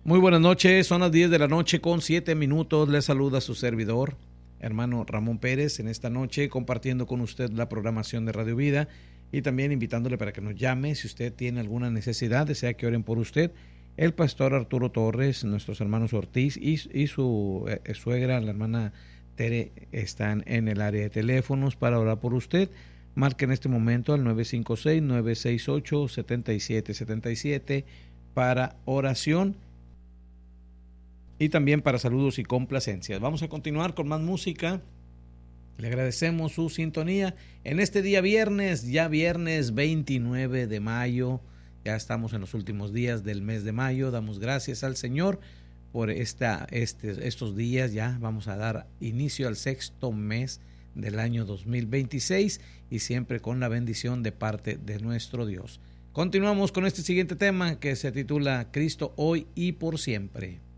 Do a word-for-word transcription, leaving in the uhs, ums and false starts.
Muy buenas noches, son las diez de la noche con siete minutos. Les saluda su servidor, hermano Ramón Pérez, en esta noche compartiendo con usted la programación de Radio Vida y también invitándole para que nos llame si usted tiene alguna necesidad, desea que oren por usted. El pastor Arturo Torres, nuestros hermanos Ortiz y, y su eh, suegra, la hermana Tere, están en el área de teléfonos para orar por usted. Marque en este momento al nueve cinco seis, nueve seis ocho, siete siete siete siete para oración y también para saludos y complacencias. Vamos a continuar con más música. Le agradecemos su sintonía en este día viernes, ya viernes veintinueve de mayo. Ya estamos en los últimos días del mes de mayo. Damos gracias al Señor por esta, este, estos días. Ya vamos a dar inicio al sexto mes del año dos mil veintiséis y siempre con la bendición de parte de nuestro Dios. Continuamos con este siguiente tema que se titula Cristo hoy y por siempre.